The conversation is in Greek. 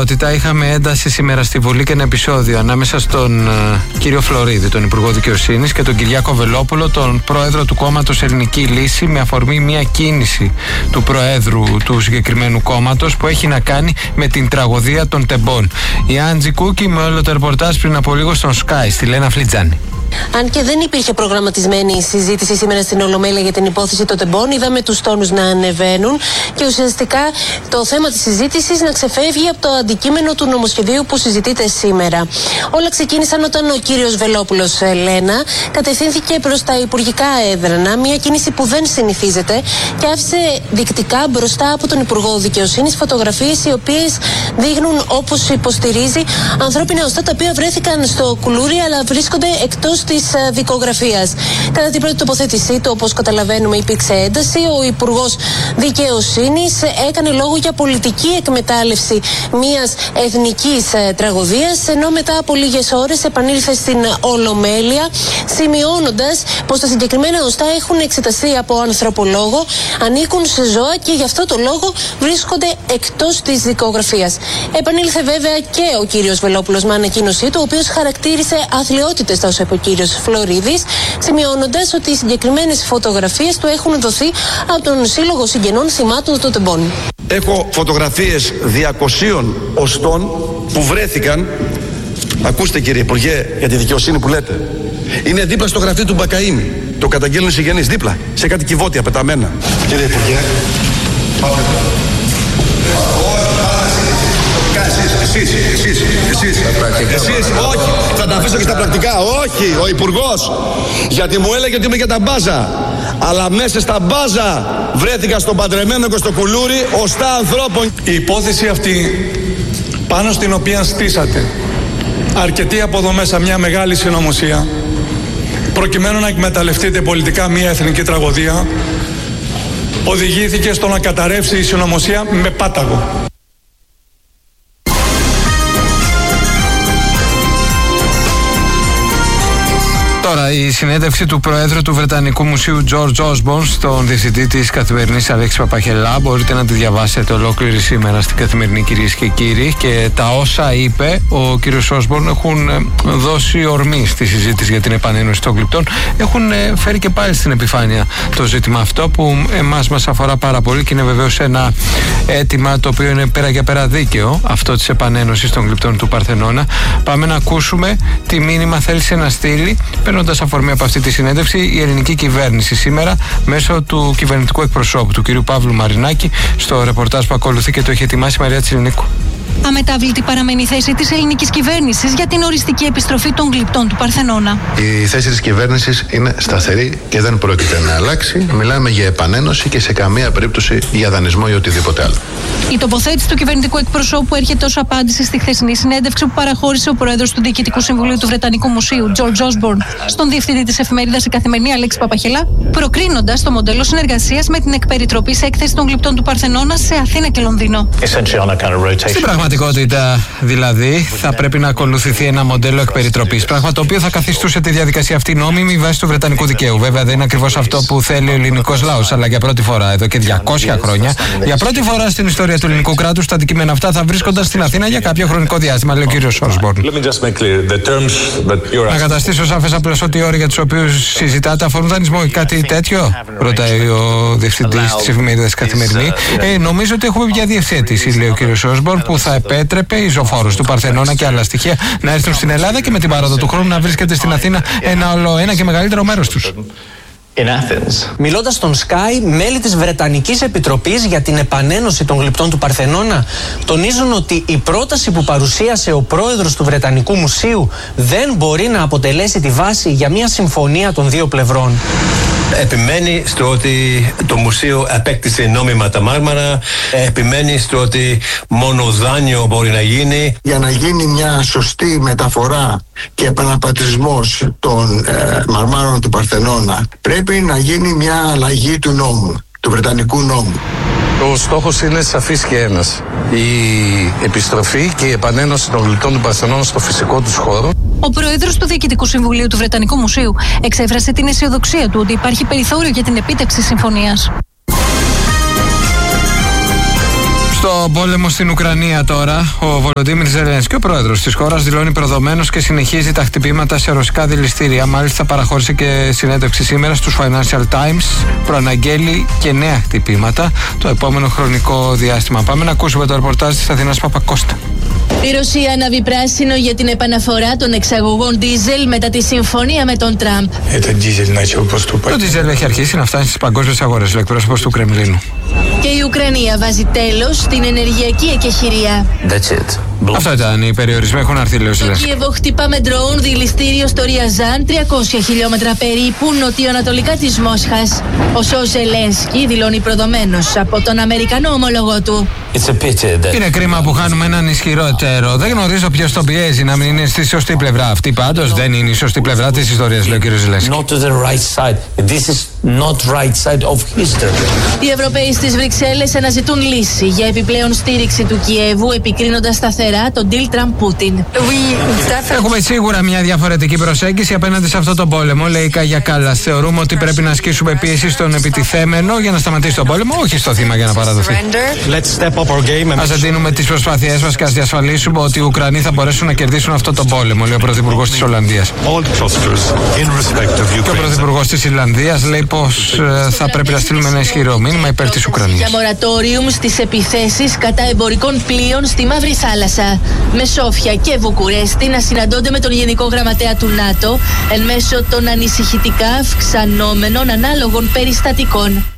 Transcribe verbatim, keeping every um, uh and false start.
Είχαμε ένταση σήμερα στη Βουλή και ένα επεισόδιο ανάμεσα στον uh, κύριο Φλωρίδη, τον Υπουργό Δικαιοσύνης, και τον Κυριάκο Βελόπουλο, τον πρόεδρο του κόμματος Ελληνική Λύση, με αφορμή μια κίνηση του προέδρου του συγκεκριμένου κόμματος που έχει να κάνει με την τραγωδία των τεμπών. Η Άντζη Κούκη με όλο το ρεπορτάζ πριν από λίγο στον Sky, στη Λένα Φλιτζάνη. Αν και δεν υπήρχε προγραμματισμένη συζήτηση σήμερα στην Ολομέλεια για την υπόθεση των τεμπών, είδαμε τους τόνους να ανεβαίνουν και ουσιαστικά το θέμα της συζήτησης να ξεφεύγει από το αντικείμενο του νομοσχεδίου που συζητείται σήμερα. Όλα ξεκίνησαν όταν ο κύριος Βελόπουλος, Λένα, κατευθύνθηκε προς τα υπουργικά έδρανα, μια κίνηση που δεν συνηθίζεται, και άφησε δεικτικά μπροστά από τον Υπουργό Δικαιοσύνης φωτογραφίες οι οποίες δείχνουν, όπως υποστηρίζει, ανθρώπινα οστά τα οποία βρέθηκαν στο κουλούρι αλλά βρίσκονται εκτός της δικογραφίας. Κατά την πρώτη τοποθέτησή του, όπως καταλαβαίνουμε, υπήρξε ένταση. Ο Υπουργός Δικαιοσύνης έκανε λόγο για πολιτική εκμετάλλευση μιας εθνικής ε, τραγωδίας, ενώ μετά από λίγες ώρες επανήλθε στην Ολομέλεια, σημειώνοντας πως τα συγκεκριμένα οστά έχουν εξεταστεί από ανθρωπολόγο, ανήκουν σε ζώα και γι' αυτό το λόγο βρίσκονται εκτός της δικογραφίας. Επανήλθε βέβαια και ο κύριος Βελόπουλος με ανακοίνωσή του, ο οποίος χαρακτήρισε αθλιότητες τα όσα είπε ο κύριος Φλωρίδης, σημειώνοντας ότι οι συγκεκριμένες φωτογραφίες του έχουν δοθεί από τον Σύλλογο Συγγενών Θυμάτων των Τεμπών. Έχω φωτογραφίες διακοσίων οστών που βρέθηκαν. Ακούστε, κύριε Υπουργέ, για τη δικαιοσύνη που λέτε. Είναι δίπλα στο γραφείο του Μπακαΐμη. Το καταγγέλνουν οι συγγενείς, δίπλα, σε κάτι κυβότια πεταμένα. Κύριε Υπουργέ, πάτε. Εσείς, εσείς, εσείς, εσείς, όχι, θα τα αφήσω και στα πρακτικά, όχι, ο Υπουργός, γιατί μου έλεγε ότι είμαι για τα μπάζα, αλλά μέσα στα μπάζα βρέθηκα στον παντρεμένο και στο κουλούρι οστά ανθρώπων. Η υπόθεση αυτή, πάνω στην οποία στήσατε αρκετοί από εδώ μέσα μια μεγάλη συνωμοσία, προκειμένου να εκμεταλλευτείτε πολιτικά μια εθνική τραγωδία, οδηγήθηκε στο να καταρρεύσει η συνωμοσία με πάταγο. Τώρα, η συνέντευξη του Προέδρου του Βρετανικού Μουσείου George Osborne στον διευθυντή της Καθημερινής Αλέξη Παπαχελά, μπορείτε να τη διαβάσετε ολόκληρη σήμερα στην Καθημερινή, κυρίες και κύριοι, και τα όσα είπε ο κύριος Osborne έχουν δώσει ορμή στη συζήτηση για την επανένωση των γλυπτών, έχουν φέρει και πάλι στην επιφάνεια το ζήτημα αυτό που εμάς μας αφορά πάρα πολύ και είναι βεβαίως ένα αίτημα το οποίο είναι πέρα για πέρα δίκαιο, αυτό της επανένωσης των γλυπτών του Παρθενώνα. Πάμε να ακούσουμε τι μήνυμα θέλησε να στείλει, παίρνοντας αφορμή από αυτή τη συνέντευξη, η ελληνική κυβέρνηση σήμερα μέσω του κυβερνητικού εκπροσώπου, του κ. Παύλου Μαρινάκη, στο ρεπορτάζ που ακολουθεί και το έχει ετοιμάσει η Μαρία Τσιλινίκου. Αμετάβλητη παραμένει η θέση της ελληνικής κυβέρνησης για την οριστική επιστροφή των γλυπτών του Παρθενώνα. Η θέση της κυβέρνησης είναι σταθερή και δεν πρόκειται να αλλάξει. Μιλάμε για επανένωση και σε καμία περίπτωση για δανεισμό ή οτιδήποτε άλλο. Η τοποθέτηση του κυβερνητικού εκπροσώπου έρχεται ως απάντηση στη χθεσινή συνέντευξη που παραχώρησε ο πρόεδρος του Διοικητικού Συμβουλίου του Βρετανικού Μουσείου, George Osborne, στον διευθυντή της εφημερίδας Η Καθημερινή Αλέξη Παπαχελά, προκρίνοντας το μοντέλο συνεργασίας με την εκπεριτροπής έκθεση των γλυπτών του Παρθενώνα σε Αθήνα και Λονδίνο. Στην πραγματικότητα, δηλαδή, θα πρέπει να ακολουθηθεί ένα μοντέλο εκπεριτροπής. Πράγμα το οποίο θα καθιστούσε τη διαδικασία αυτή νόμιμη βάσει του βρετανικού δικαίου. Βέβαια, δεν είναι ακριβώς αυτό που θέλει ο ελληνικός λαός, αλλά για πρώτη φορά εδώ και διακόσια χρόνια, για πρώτη φορά στην ιστορία του ελληνικού κράτους, τα αντικείμενα αυτά θα βρίσκονταν στην Αθήνα για κάποιο χρονικό διάστημα, λέει ο κύριος Osborne. Να καταστήσω σαφές απλώς ότι οι όροι για τους οποίους συζητάτε αφορούν δανεισμό ή κάτι τέτοιο, ρωτάει ο διευθυντής της εφημερίδας Καθημερινή. Ε, νομίζω ότι έχουμε μια διευθέτηση, λέει ο κύριος Osborne, που θα επέτρεπε οι ζωφόρους του Παρθενώνα και άλλα στοιχεία να έρθουν στην Ελλάδα και με την παράδο του χρόνου να βρίσκεται στην Αθήνα ένα όλο ένα και μεγαλύτερο μέρος τους. Μιλώντας στον Sky, μέλη της Βρετανικής Επιτροπής για την επανένωση των γλυπτών του Παρθενώνα τονίζουν ότι η πρόταση που παρουσίασε ο πρόεδρος του Βρετανικού Μουσείου δεν μπορεί να αποτελέσει τη βάση για μια συμφωνία των δύο πλευρών. Επιμένει στο ότι το μουσείο απέκτησε νόμιμα τα μάρμαρα, επιμένει στο ότι μόνο δάνειο μπορεί να γίνει. Για να γίνει μια σωστή μεταφορά και επαναπατρισμός των ε, μαρμάρων του Παρθενώνα, πρέπει να γίνει μια αλλαγή του νόμου, του Βρετανικού νόμου. Ο στόχος είναι σαφής και ένας. Η επιστροφή και η επανένωση των γλυπτών του Παρθενώνα στο φυσικό τους χώρο. Ο πρόεδρος του Διοικητικού Συμβουλίου του Βρετανικού Μουσείου εξέφρασε την αισιοδοξία του ότι υπάρχει περιθώριο για την επίτευξη συμφωνίας. Στο πόλεμο στην Ουκρανία τώρα, ο Βολοντίμιρ Ζελένσκι, ο πρόεδρος της χώρας, δηλώνει προδομένος και συνεχίζει τα χτυπήματα σε ρωσικά δηληστήρια. Μάλιστα, παραχώρησε και συνέντευξη σήμερα στους Financial Times. Προαναγγέλει και νέα χτυπήματα το επόμενο χρονικό διάστημα. Πάμε να ακούσουμε το ρεπορτάζ της Αθηνάς Παπακώστα. Η Ρωσία αναβεί πράσινο για την επαναφορά των εξαγωγών ντίζελ μετά τη συμφωνία με τον Τραμπ. Το ντίζελ έχει αρχίσει να φτάνει στις παγκόσμιες αγορές, λέει ο εκπρόσωπος του Κρεμλίνου. Και η Ουκρανία βάζει τέλος στην ενεργειακή εκεχηρία. Αυτό ήταν. Οι περιορισμοί έχουν έρθει, λέει ο Ζελένσκι. Το Κίεβο χτυπά με ντρόουν δηληστήριο στο Ριαζάν, τριακόσια χιλιόμετρα περίπου νοτιοανατολικά της Μόσχας. Όσο Ζελένσκι δηλώνει προδομένος από τον Αμερικανό ομολογό του. Είναι κρίμα που χάνουμε έναν ισχυρό εταίρο. Δεν γνωρίζω ποιος τον πιέζει να μην είναι στη σωστή πλευρά. Αυτή πάντως δεν είναι η σωστή πλευρά της ιστορίας, λέει ο κ. Ζελένσκι. Οι Ευρωπαίοι στις Βρυξέλλες αναζητούν λύση για επιπλέον στήριξη του Κιέβου, επικρίνοντας σταθερά τον deal Τραμπ-Πούτιν. Έχουμε σίγουρα μια διαφορετική προσέγγιση απέναντι σε αυτό τον πόλεμο, λέει η Κάγια Κάλλας. Θεωρούμε ότι πρέπει να ασκήσουμε πίεση στον επιτιθέμενο για να σταματήσει τον πόλεμο, όχι στο θύμα για να παραδοθεί. Ας εντείνουμε τις προσπάθειές μας και ας διασφαλίσουμε ότι οι Ουκρανοί θα μπορέσουν να κερδίσουν αυτό τον πόλεμο, λέει ο Πρωθυπουργός της Ολλανδίας. Και ο Πρωθυπουργός της Ιρλανδίας λέει πως ε, θα πρέπει να στείλουμε ένα ισχυρό μήνυμα υπέρ της Ουκρανίας. Για μορατόριουμ στις επιθέσεις κατά εμπορικών πλοίων στη Μαύρη Θάλασσα. Με Σόφια και Βουκουρέστι να συναντώνται με τον Γενικό Γραμματέα του ΝΑΤΟ εν μέσω των ανησυχητικά αυξανόμενων ανάλογων περιστατικών.